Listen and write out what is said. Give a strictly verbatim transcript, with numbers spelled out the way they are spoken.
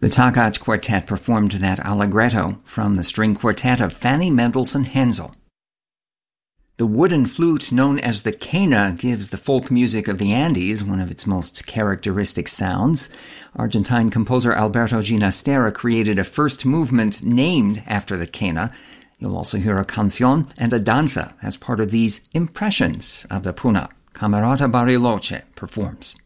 The Tagach Quartet performed that allegretto from the string quartet of Fanny Mendelssohn Hensel. The wooden flute known as the quena gives the folk music of the Andes one of its most characteristic sounds. Argentine composer Alberto Ginastera created a first movement named after the quena. You'll also hear a canción and a danza as part of these impressions of the Puna. Camerata Bariloche performs.